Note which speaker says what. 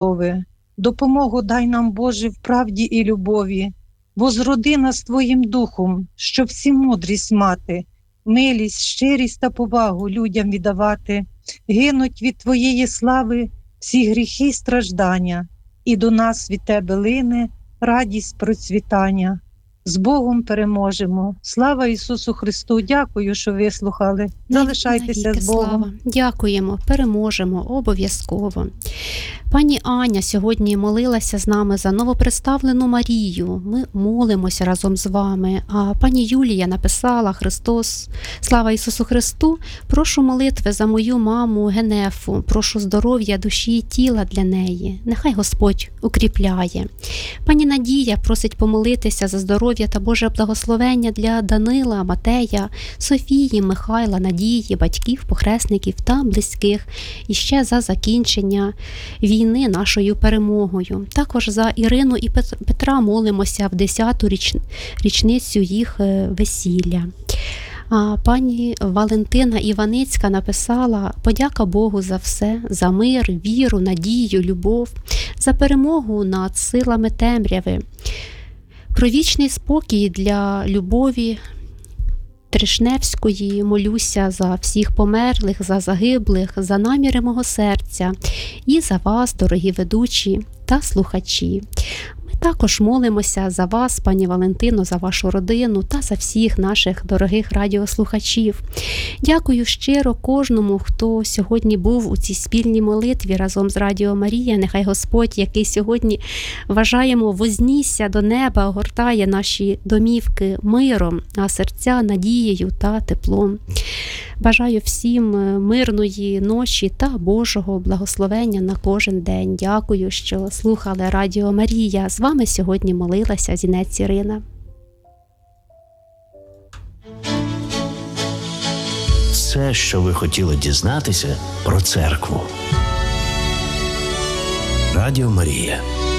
Speaker 1: Допомогу дай нам, Боже, в правді і любові, бо зроди нас Твоїм духом, щоб всі мудрість мати, милість, щирість та повагу людям віддавати, гинуть від Твоєї слави всі гріхи й страждання, і до нас від Тебе лине радість процвітання. З Богом переможемо. Слава Ісусу Христу! Дякую, що вислухали. Залишайтеся з Богом.
Speaker 2: Слава. Дякуємо, переможемо, обов'язково. Пані Аня сьогодні молилася з нами за новопредставлену Марію. Ми молимося разом з вами. А пані Юлія написала: Христос, слава Ісусу Христу, прошу молитви за мою маму Генефу, прошу здоров'я душі і тіла для неї. Нехай Господь укріпляє. Пані Надія просить помолитися за здоров'я та Боже благословення для Данила, Матея, Софії, Михайла, Надії, батьків, похресників та близьких. І ще за закінчення війни нашою перемогою. Також за Ірину і Петра молимося в 10-ту річницю їх весілля. А пані Валентина Іваницька написала: подяка Богу за все, за мир, віру, надію, любов, за перемогу над силами темряви. Про вічний спокій для Любові Тришневської молюся за всіх померлих, за загиблих, за наміри мого серця і за вас, дорогі ведучі та слухачі. Ми також молимося за вас, пані Валентино, за вашу родину та за всіх наших дорогих радіослухачів. Дякую щиро кожному, хто сьогодні був у цій спільній молитві разом з Радіо Марія. Нехай Господь, який сьогодні, вважаємо, вознісся до неба, огортає наші домівки миром, а серця надією та теплом. Бажаю всім мирної ночі та Божого благословення на кожен день. Дякую, що слухали Радіо Марія. З вами сьогодні молилася Зінець Ірина.
Speaker 3: Все, що ви хотіли дізнатися про церкву. Радіо Марія.